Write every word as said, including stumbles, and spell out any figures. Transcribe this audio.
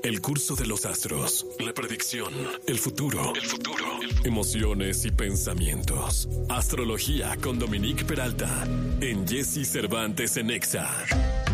El curso de los astros, la predicción, el futuro, el futuro, emociones y pensamientos. Astrología con Dominique Peralta en Jesse Cervantes en Exa.